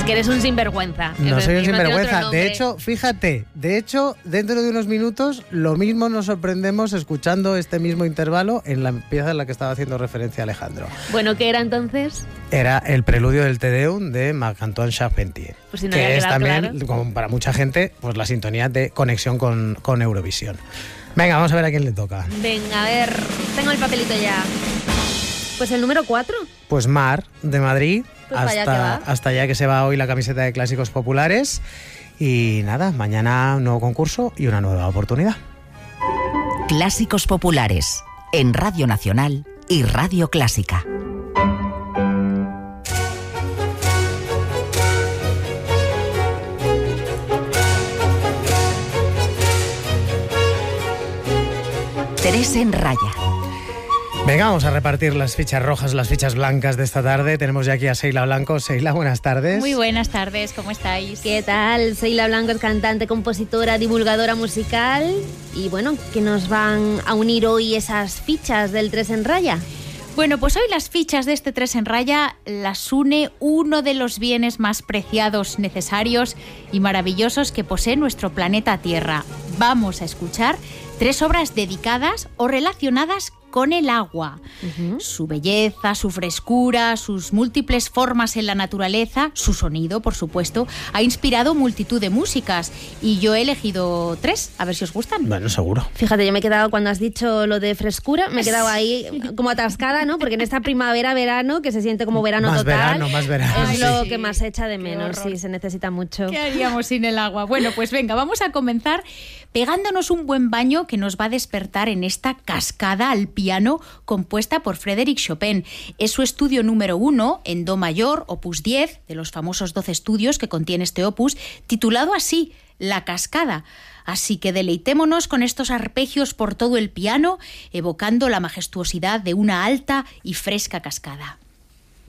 Porque eres un sinvergüenza. No soy un sinvergüenza. No de hecho, fíjate, dentro de unos minutos lo mismo nos sorprendemos escuchando este mismo intervalo en la pieza en la que estaba haciendo referencia Alejandro. Bueno, ¿qué era entonces? Era el preludio del Te Deum de Marc-Antoine Charpentier, Pues si no que es también, claro, como para mucha gente, pues la sintonía de conexión con Eurovisión. Venga, vamos a ver a quién le toca. Venga, a ver, tengo el papelito ya. Pues el número 4. Pues Mar, de Madrid, Pues hasta allá que se va hoy la camiseta de Clásicos Populares. Y nada, mañana un nuevo concurso y una nueva oportunidad. Clásicos Populares, en Radio Nacional y Radio Clásica. Tres en Raya. Venga, vamos a repartir las fichas rojas, las fichas blancas de esta tarde. Tenemos ya aquí a Seila Blanco. Seila, buenas tardes. Muy buenas tardes, ¿cómo estáis? ¿Qué tal? Seila Blanco es cantante, compositora, divulgadora musical. Y bueno, ¿qué nos van a unir hoy esas fichas del 3 en Raya? Bueno, pues hoy las fichas de este 3 en Raya las une uno de los bienes más preciados, necesarios y maravillosos que posee nuestro planeta Tierra. Vamos a escuchar 3 obras dedicadas o relacionadas con el agua. Su belleza, su frescura, sus múltiples formas en la naturaleza, su sonido, por supuesto, ha inspirado multitud de músicas. Y yo he elegido 3, a ver si os gustan. Bueno, seguro. Fíjate, yo me he quedado, cuando has dicho lo de frescura, me he quedado ahí como atascada, ¿no? Porque en esta primavera-verano, que se siente como verano más total, más verano, es sí. lo que más se echa de menos. Sí, se necesita mucho. ¿Qué haríamos sin el agua? Bueno, pues venga, vamos a comenzar pegándonos un buen baño que nos va a despertar en esta cascada al piano compuesta por Frédéric Chopin. Es su estudio número 1 en do mayor, opus 10, de los famosos 12 estudios que contiene este opus, titulado así, La Cascada. Así que deleitémonos con estos arpegios por todo el piano, evocando la majestuosidad de una alta y fresca cascada.